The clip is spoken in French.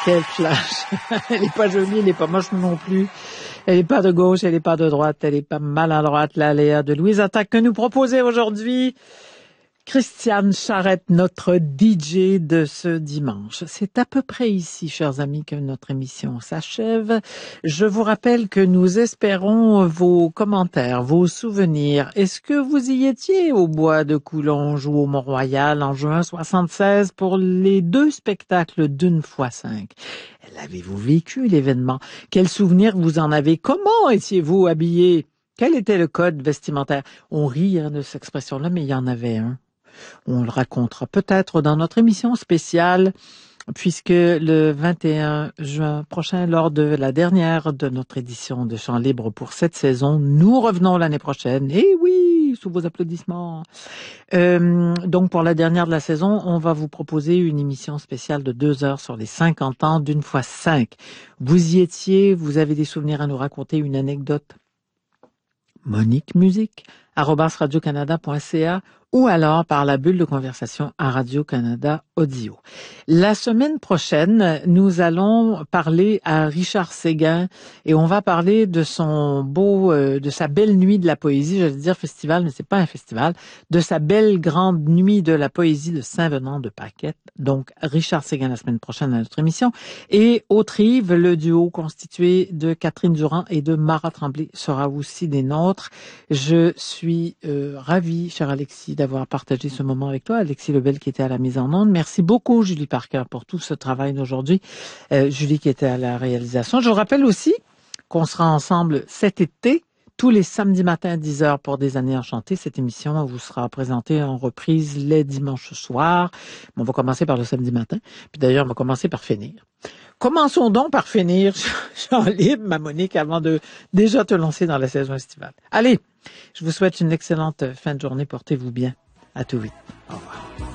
Quel flash. Elle est pas jolie, elle est pas moche non plus. Elle est pas de gauche, elle est pas de droite, elle est pas maladroite, la Léa de Louise Attaque que nous proposait aujourd'hui Christiane Charette, notre DJ de ce dimanche. C'est à peu près ici, chers amis, que notre émission s'achève. Je vous rappelle que nous espérons vos commentaires, vos souvenirs. Est-ce que vous y étiez au bois de Coulonges ou au Mont-Royal en juin 76 pour les 2 spectacles d'une fois 5? Avez-vous vécu l'événement? Quels souvenirs vous en avez? Comment étiez-vous habillés? Quel était le code vestimentaire? On rit de cette expression-là, mais il y en avait un. On le racontera peut-être dans notre émission spéciale, puisque le 21 juin prochain, lors de la dernière de notre édition de Chants libres pour cette saison, nous revenons l'année prochaine. Eh oui, sous vos applaudissements. Donc, pour la dernière de la saison, on va vous proposer une émission spéciale de 2 heures sur les 50 ans d'une fois 5. Vous y étiez, vous avez des souvenirs à nous raconter, une anecdote? Monique Musique, @radiocanada.ca ou alors par la bulle de conversation à Radio-Canada Audio. La semaine prochaine, nous allons parler à Richard Séguin et on va parler de son de sa belle nuit de la poésie, j'allais dire festival, mais c'est pas un festival, de sa belle grande nuit de la poésie de Saint-Venant de Paquette. Donc, Richard Séguin la semaine prochaine à notre émission. Et au Trive, le duo constitué de Catherine Durand et de Mara Tremblay sera aussi des nôtres. Je suis ravie, cher Alexis, d'avoir partagé ce moment avec toi. Alexis Lebel qui était à la mise en onde. Merci beaucoup, Julie Parker, pour tout ce travail d'aujourd'hui. Julie qui était à la réalisation. Je vous rappelle aussi qu'on sera ensemble cet été, tous les samedis matins à 10h pour des années enchantées. Cette émission vous sera présentée en reprise les dimanches soirs. On va commencer par le samedi matin. Puis d'ailleurs, on va commencer par finir. Commençons donc par finir, Chants libres, ma Monique, avant de déjà te lancer dans la saison estivale. Allez, je vous souhaite une excellente fin de journée. Portez-vous bien. À tout vite. Au revoir.